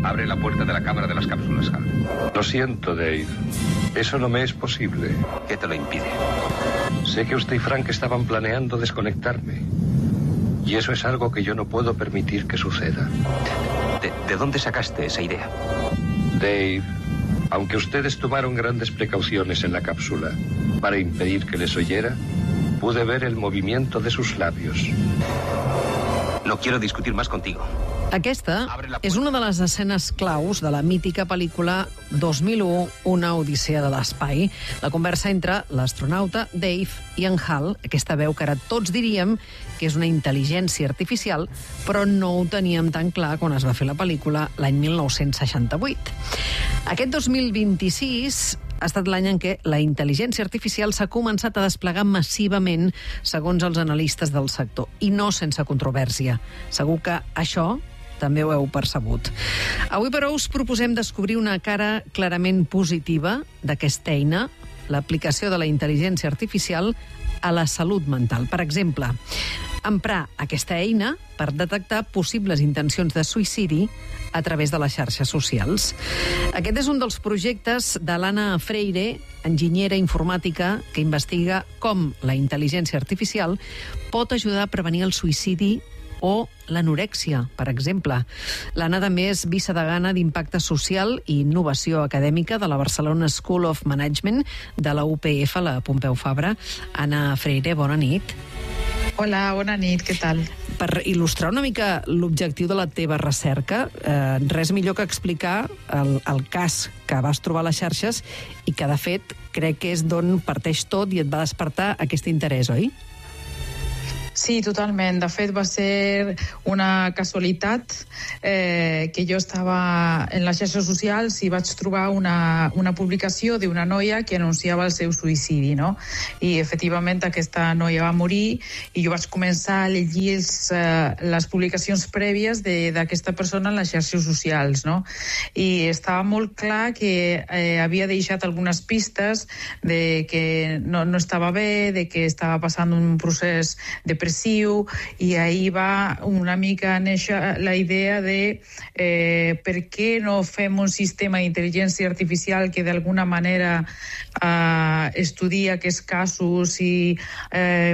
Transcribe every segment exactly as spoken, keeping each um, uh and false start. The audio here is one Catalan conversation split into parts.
Abre la puerta de la cámara de las cápsulas, Hal. Lo siento, Dave. Eso no me es posible. ¿Qué te lo impide? Sé que usted y Frank estaban planeando desconectarme. Y eso es algo que yo no puedo permitir que suceda. ¿De, de dónde sacaste esa idea? Dave, aunque ustedes tomaron grandes precauciones en la cápsula para impedir que les oyera, pude ver el movimiento de sus labios. No quiero discutir más contigo. Aquesta és una de les escenes claus de la mítica pel·lícula dos mil u, Una odissea de l'espai. La conversa entre l'astronauta Dave i en Hal, aquesta veu que ara tots diríem que és una intel·ligència artificial, però no ho teníem tan clar quan es va fer la pel·lícula l'any mil nou-cents seixanta-vuit. Aquest dos mil vint-i-sis ha estat l'any en què la intel·ligència artificial s'ha començat a desplegar massivament, segons els analistes del sector, i no sense controvèrsia. Segur que això també ho heu percebut. Avui, però, us proposem descobrir una cara clarament positiva d'aquesta eina, l'aplicació de la intel·ligència artificial a la salut mental. Per exemple, emprar aquesta eina per detectar possibles intencions de suïcidi a través de les xarxes socials. Aquest és un dels projectes de l'Anna Freire, enginyera informàtica, que investiga com la intel·ligència artificial pot ajudar a prevenir el suïcidi o l'anorèxia, per exemple. L'Anna també és vicedegana d'Impacte Social i Innovació Acadèmica de la Barcelona School of Management de la U P F, la Pompeu Fabra. Anna Freire, bona nit. Hola, bona nit, què tal? Per il·lustrar una mica l'objectiu de la teva recerca, eh, res millor que explicar el, el cas que vas trobar a les xarxes i que, de fet, crec que és d'on parteix tot i et va despertar aquest interès, oi? Sí, totalment. De fet, va ser una casualitat eh, que jo estava en les xarxes socials i vaig trobar una, una publicació d'una noia que anunciava el seu suïcidi, no? I, efectivament, aquesta noia va morir i jo vaig començar a llegir els, eh, les publicacions prèvies d'aquesta persona en les xarxes socials, no? I estava molt clar que eh, havia deixat algunes pistes de que no, no estava bé, de que estava passant un procés de i ahir va una mica néixer la idea de eh, per què no fem un sistema d'intel·ligència artificial que d'alguna manera eh, estudia aquests casos i eh,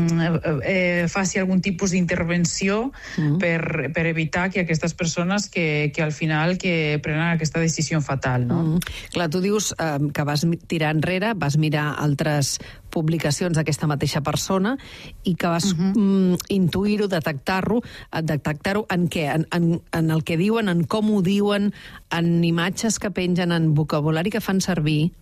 eh, faci algun tipus d'intervenció mm. per, per evitar que aquestes persones que, que al final que prenen aquesta decisió fatal, no? Mm. Clar, tu dius eh, que vas tirar enrere, vas mirar altres publicacions d'aquesta mateixa persona i que vas uh-huh. mm, intuir-ho, detectar-ho, detectar-ho en què? En, en, en el que diuen, en com ho diuen, en imatges que pengen, en vocabulari que fan servir?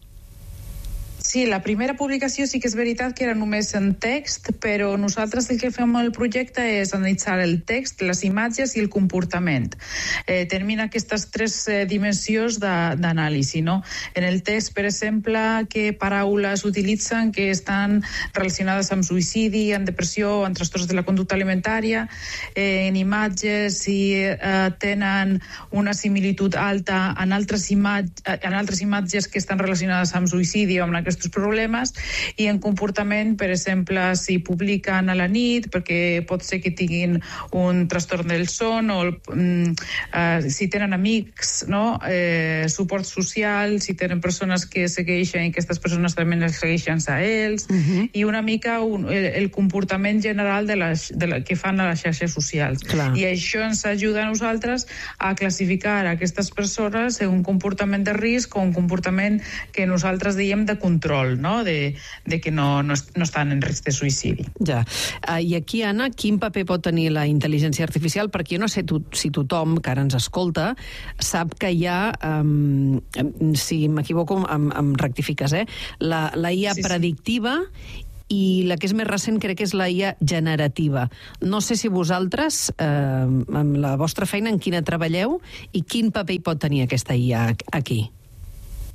Sí, la primera publicació sí que és veritat que era només en text, però nosaltres el que fem al projecte és analitzar el text, les imatges i el comportament. Eh, tenim aquestes tres eh, dimensions d'anàlisi, no? En el text, per exemple, què paraules utilitzen que estan relacionades amb suïcidi, amb depressió, amb trastorns de la conducta alimentària. Eh, en imatges, si eh, tenen una similitud alta en altres, imatges, en altres imatges que estan relacionades amb suïcidi o amb aquests problemes, i en comportament, per exemple, si publiquen a la nit, perquè pot ser que tinguin un trastorn del son, o mm, uh, si tenen amics, no? eh, suport social, si tenen persones que segueixen i aquestes persones també les segueixen a ells, uh-huh. i una mica un, el, el comportament general de les, de la, que fan a les xarxes socials. Clar. I això ens ajuda a nosaltres a classificar aquestes persones en un comportament de risc o un comportament que nosaltres diem de control, no? De, de que no, no, no estan en risc de suïcidi. Ja. Uh, I aquí, Anna, quin paper pot tenir la intel·ligència artificial? Perquè jo no sé tu, si tothom que ara ens escolta sap que hi ha, um, si m'equivoco em, em rectifiques, eh? la, la I A sí, predictiva sí. i la que és més recent crec que és la I A generativa. No sé si vosaltres, eh, amb la vostra feina, en quina treballeu i quin paper hi pot tenir aquesta I A aquí?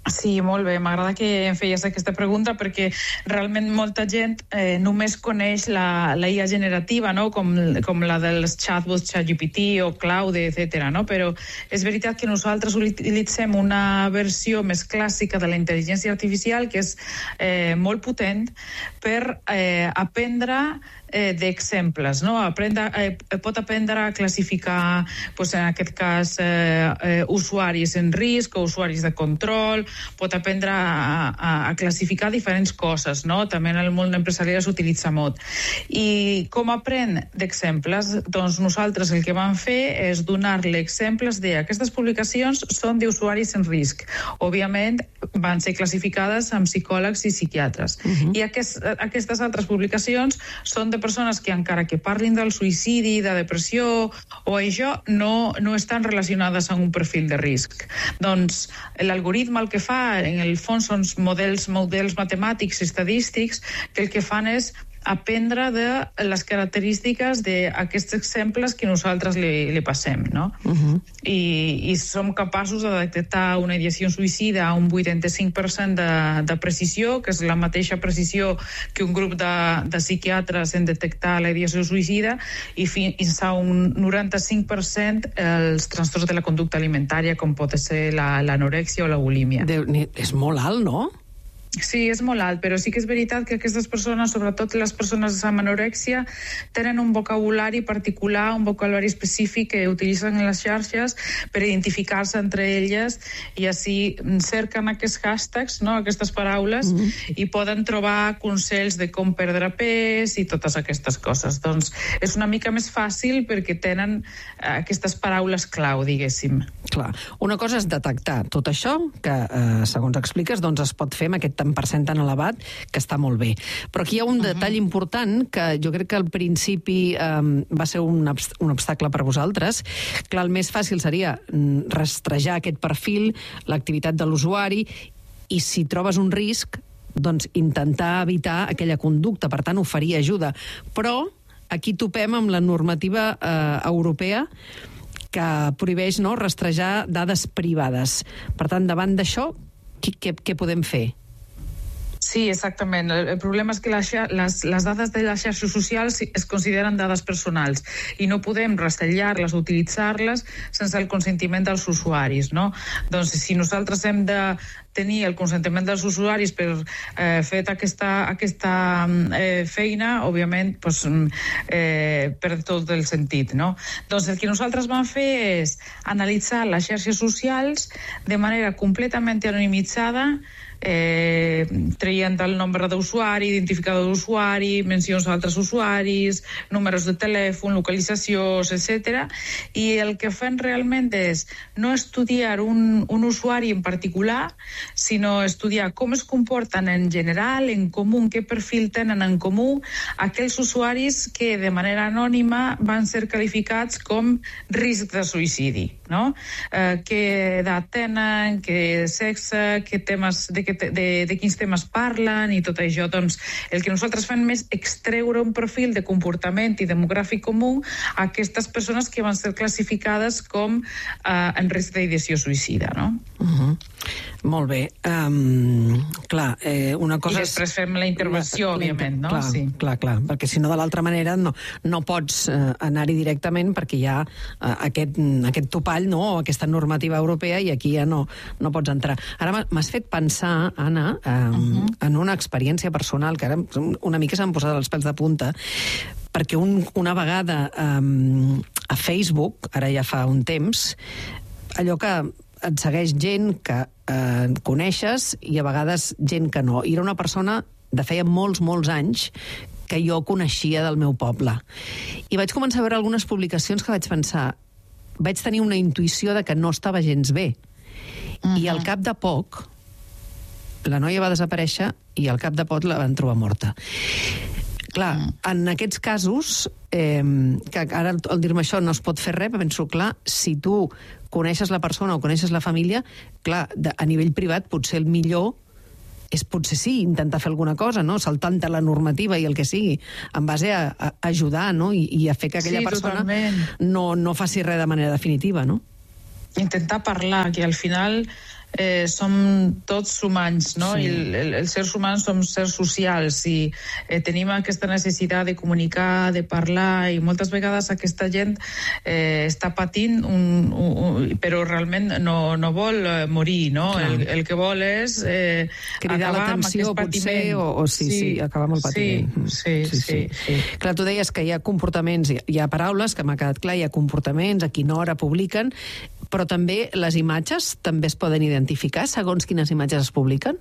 Sí, molt bé. M'agrada que em feies aquesta pregunta perquè realment molta gent eh, només coneix la, la I A generativa, no? com, com la dels chatbots ChatGPT o Claude, etcètera. No? Però és veritat que nosaltres utilitzem una versió més clàssica de la intel·ligència artificial que és eh, molt potent per eh, aprendre eh, d'exemples, no? Aprendre, eh, pot aprendre a classificar, pues, en aquest cas, eh, eh, usuaris en risc o usuaris de control, pot aprendre a, a, a classificar diferents coses, no? També en el món empresarial s'utilitza molt. I com aprèn d'exemples? Doncs nosaltres el que vam fer és donar-li exemples de aquestes publicacions són d'usuaris en risc. Òbviament van ser classificades amb psicòlegs i psiquiatres. Uh-huh. I aquest, aquestes altres publicacions són de persones que encara que parlin del suïcidi, de depressió o això, no, no estan relacionades amb un perfil de risc. Doncs l'algoritme el que fa, en el fons, són models, models matemàtics i estadístics que el que fan és aprendre de les característiques d'aquests exemples que nosaltres li, li passem, no? Uh-huh. I, I som capaços de detectar una ideació suïcida a un vuitanta-cinc per cent de, de precisió, que és la mateixa precisió que un grup de, de psiquiatres en detectar la ideació suïcida, i fins a un noranta-cinc per cent els trastorns de la conducta alimentària, com pot ser l'anorèxia o la bulímia. Déu, és molt alt, no? Sí, és molt alt, però sí que és veritat que aquestes persones, sobretot les persones amb anorèxia, tenen un vocabulari particular, un vocabulari específic que utilitzen en les xarxes per identificar-se entre elles i així cerquen aquests hashtags, no? Aquestes paraules, mm-hmm. i poden trobar consells de com perdre pes i totes aquestes coses. Doncs és una mica més fàcil perquè tenen aquestes paraules clau, diguéssim. Clar. Una cosa és detectar tot això, que eh, segons expliques, doncs es pot fer amb aquest per cent tan elevat, que està molt bé. Però aquí hi ha un detall important que jo crec que al principi eh, va ser un, obst un obstacle per vosaltres. Clar, el més fàcil seria rastrejar aquest perfil, l'activitat de l'usuari, i si trobes un risc, doncs intentar evitar aquella conducta, per tant, oferir ajuda. Però aquí topem amb la normativa eh, europea que prohibeix, no, rastrejar dades privades. Per tant, davant d'això, què, què podem fer? Sí, exactament. El problema és que les, les, les dades de les xarxes socials es consideren dades personals i no podem rastellar-les o utilitzar-les sense el consentiment dels usuaris, no? Doncs si nosaltres hem de tenir el consentiment dels usuaris per eh, fer aquesta, aquesta eh, feina, òbviament, pues, eh, perd tot el sentit, no? Doncs el que nosaltres vam fer és analitzar les xarxes socials de manera completament anonimitzada, eh, traient el nombre d'usuari, identificador d'usuari, mencions a altres usuaris, números de telèfon, localitzacions, etcètera. I el que fem realment és no estudiar un, un usuari en particular, sinó estudiar com es comporten en general, en comú, què perfil tenen en comú aquells usuaris que de manera anònima van ser qualificats com risc de suïcidi, no? Eh, què edat tenen, què sexe, què temes, de, què, de, de quins temes parlen i tot això. Doncs el que nosaltres fem és extreure un perfil de comportament i demogràfic comú a aquestes persones que van ser classificades com eh, en risc d'ideació suïcida, no? Uh-huh. Molt bé. Um, clar, eh, una cosa... I després fem la intervenció, la, òbviament, no? Clar, sí. clar, clar, perquè si no de l'altra manera no, no pots eh, anar-hi directament perquè hi ha eh, aquest, aquest topall, no?, o aquesta normativa europea, i aquí ja no, no pots entrar. Ara m'has fet pensar, Anna, eh, uh-huh. en una experiència personal que ara una mica s'han posat els pèls de punta, perquè un, una vegada eh, a Facebook, ara ja fa un temps, allò que et segueix gent que eh, coneixes i a vegades gent que no. I era una persona de feia molts, molts anys que jo coneixia del meu poble. I vaig començar a veure algunes publicacions que vaig pensar, vaig tenir una intuïció de que no estava gens bé. Uh-huh. I al cap de poc, la noia va desaparèixer i al cap de poc la van trobar morta. Clar, en aquests casos, eh, que ara al dir-me això no es pot fer res, penso, clar, si tu coneixes la persona o coneixes la família, clar, de, a nivell privat potser el millor és potser sí, intentar fer alguna cosa, no? Saltant-te la normativa i el que sigui, en base a, a ajudar, no? I, i a fer que aquella sí, persona no, no faci res de manera definitiva, no? intentar parlar, que al final eh, som tots humans, no? Sí. I el, el, els sers humans som sers socials i eh, tenim aquesta necessitat de comunicar, de parlar, i moltes vegades aquesta gent eh, està patint, un, un, un, però realment no, no vol morir, no? El, el que vol és eh, cridar l'atenció, potser, o, o sí, sí, sí, acabar amb el patiment. Sí, sí, sí, sí, sí. Clar, tu deies que hi ha comportaments, hi ha paraules, que m'ha quedat clar, hi ha comportaments, a quina hora publiquen, però també les imatges també es poden identificar segons quines imatges es publiquen?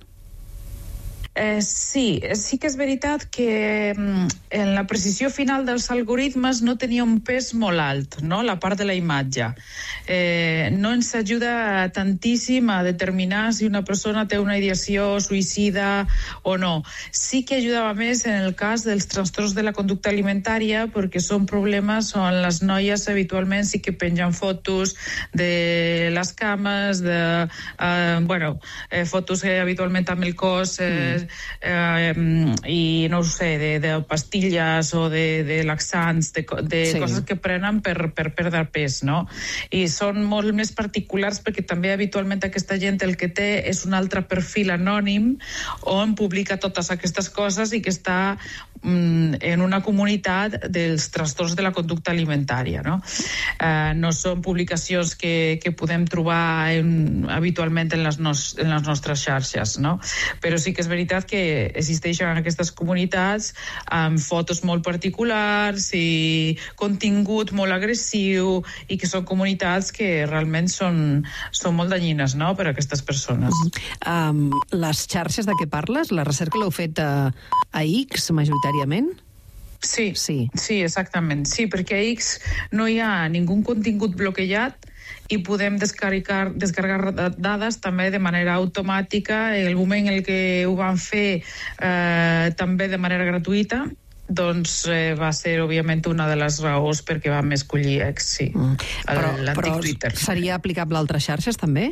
Eh, sí, sí que és veritat que en la precisió final dels algoritmes no tenia un pes molt alt, no? La part de la imatge. Eh, no ens ajuda tantíssim a determinar si una persona té una ideació suïcida o no. Sí que ajudava més en el cas dels trastorns de la conducta alimentària, perquè són problemes on les noies habitualment sí que pengen fotos de les cames, de, eh, bueno, eh, fotos eh, habitualment amb el cos... Eh, mm. Eh, i no ho sé, de, de pastilles o de, de laxants, de, de sí. coses que prenen per, per perdre pes, no? I són molt més particulars perquè també habitualment aquesta gent el que té és un altre perfil anònim on publica totes aquestes coses i que està mm, en una comunitat dels trastorns de la conducta alimentària, no? Eh, no són publicacions que, que podem trobar en, habitualment en les, nos, en les nostres xarxes, no? Però sí que és veritat que existeixen aquestes comunitats amb fotos molt particulars i contingut molt agressiu i que són comunitats que realment són, són molt danyines, no?, per a aquestes persones. Um, les xarxes de què parles? La recerca l'heu fet a, a X, majoritàriament? Sí, sí, sí, exactament. Sí, perquè a X no hi ha ningú contingut bloquejat i podem descarregar, descarregar dades també de manera automàtica. En el moment en què ho van fer eh, també de manera gratuïta, doncs eh, va ser, òbviament, una de les raons perquè vam escollir X, sí. Mm. Però, però seria aplicable a altres xarxes, també?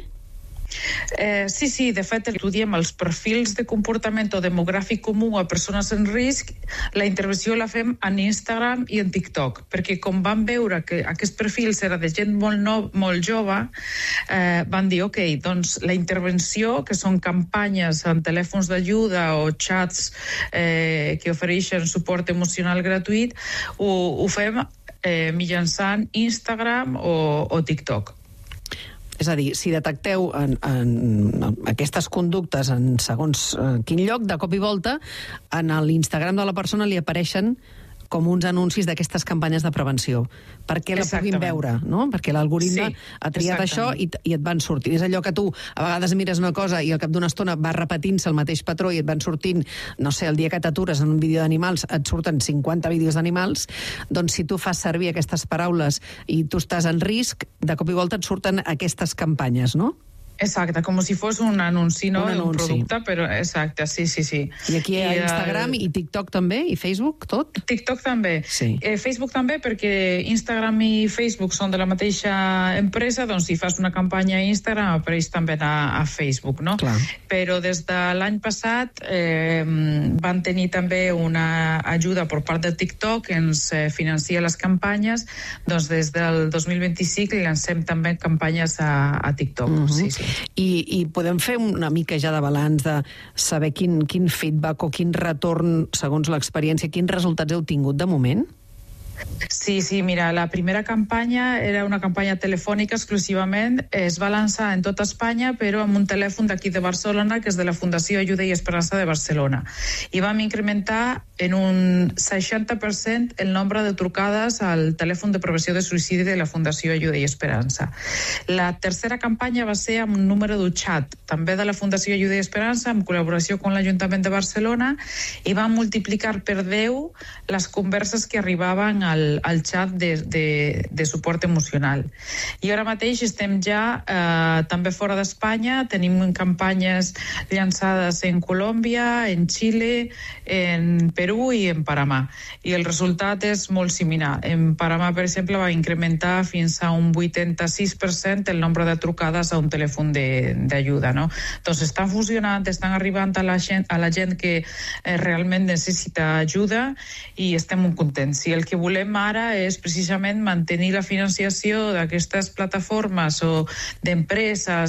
Eh, sí, sí, de fet, estudiem els perfils de comportament o demogràfic comú a persones en risc. La intervenció la fem en Instagram i en TikTok, perquè com van veure que aquests perfils era de gent molt, no, molt jove, eh, van dir, ok, doncs la intervenció, que són campanyes en telèfons d'ajuda o xats eh, que ofereixen suport emocional gratuït, ho, ho fem eh, mitjançant Instagram o, o TikTok. És a dir, si detecteu en, en aquestes conductes en segons eh, quin lloc, de cop i volta, en l'Instagram de la persona li apareixen com uns anuncis d'aquestes campanyes de prevenció, perquè la puguin veure, no? Perquè l'algoritme sí, ha triat això i, i et van sortint. És allò que tu a vegades mires una cosa i al cap d'una estona va repetint-se el mateix patró i et van sortint, no sé, el dia que t'atures en un vídeo d'animals et surten cinquanta vídeos d'animals, doncs si tu fas servir aquestes paraules i tu estàs en risc, de cop i volta et surten aquestes campanyes, no? Exacte, com si fos un anunci, no? Un anunci. Un producte, però exacte, sí, sí, sí. I aquí hi ha I, Instagram uh, i TikTok també, i Facebook, tot? TikTok també. Sí. Eh, Facebook també, perquè Instagram i Facebook són de la mateixa empresa, doncs si fas una campanya a Instagram apareix també a, a Facebook, no? Clar. Però des de l'any passat eh, van tenir també una ajuda per part de TikTok que ens eh, financia les campanyes, doncs des del dos mil vint-i-cinc lancem també campanyes a, a TikTok, uh-huh. sí, sí. I, i podem fer una mica ja de balanç de saber quin, quin feedback o quin retorn, segons l'experiència, quins resultats heu tingut de moment? Sí, sí, mira, la primera campanya era una campanya telefònica exclusivament, es va lançar en tota Espanya, però amb un telèfon d'aquí de Barcelona, que és de la Fundació Ajuda i Esperança de Barcelona. I vam incrementar en un seixanta per cent el nombre de trucades al telèfon de prevenció de suïcidi de la Fundació Ajuda i Esperança. La tercera campanya va ser amb un número de xat, també de la Fundació Ajuda i Esperança, en col·laboració amb l'Ajuntament de Barcelona, i va multiplicar per deu les converses que arribaven al, al xat de, de, de suport emocional. I ara mateix estem ja eh, també fora d'Espanya, tenim campanyes llançades en Colòmbia, en Xile, en Perú i en Panamà. I el resultat és molt similar. En Panamà, per exemple, va incrementar fins a un vuitanta-sis per cent el nombre de trucades a un telèfon d'ajuda, no? Doncs estan funcionant, estan arribant a la gent, a la gent que eh, realment necessita ajuda i estem molt contents. I el que volem volem ara és precisament mantenir la financiació d'aquestes plataformes o d'empreses